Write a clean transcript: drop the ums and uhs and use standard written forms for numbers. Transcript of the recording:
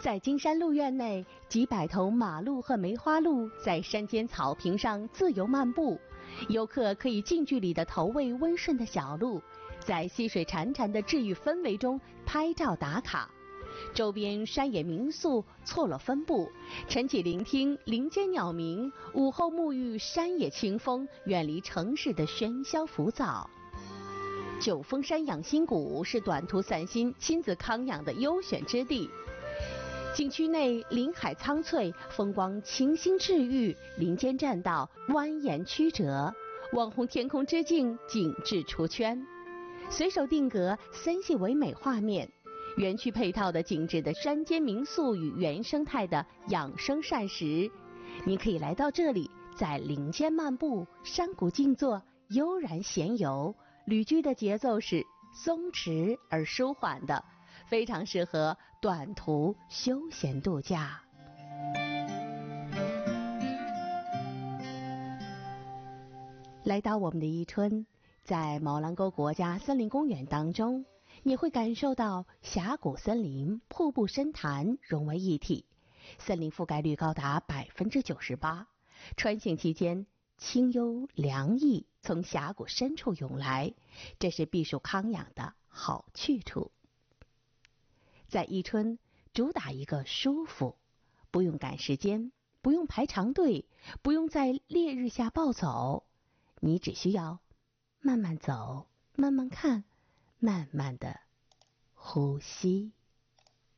在金山鹿苑内，几百头马鹿和梅花鹿在山间草坪上自由漫步，游客可以近距离地投喂温顺的小鹿，在溪水潺潺的治愈氛围中拍照打卡。周边山野民宿错落分布，晨起聆听林间鸟鸣，午后沐浴山野清风，远离城市的喧嚣浮躁。九峰山养心谷是短途散心、亲子康养的优选之地。景区内林海苍翠，风光清新治愈，林间栈道蜿蜒曲折，网红天空之境景致出圈，随手定格森系唯美画面。园区配套的精致的山间民宿与原生态的养生膳食，你可以来到这里，在林间漫步，山谷静坐，悠然闲游。旅居的节奏是松弛而舒缓的，非常适合短途休闲度假。来到我们的伊春，在毛兰沟国家森林公园当中，你会感受到峡谷森林、瀑布深潭融为一体，森林覆盖率高达98%。穿行期间，清幽凉意从峡谷深处涌来，这是避暑康养的好去处。在伊春，主打一个舒服，不用赶时间，不用排长队，不用在烈日下暴走，你只需要慢慢走，慢慢看，慢慢的呼吸。